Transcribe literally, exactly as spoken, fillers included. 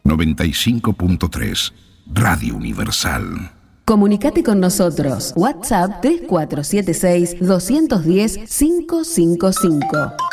noventa y cinco punto tres, Radio Universal. Comunicate con nosotros. WhatsApp tres cuatro siete seis, dos uno cero, cinco cinco cinco.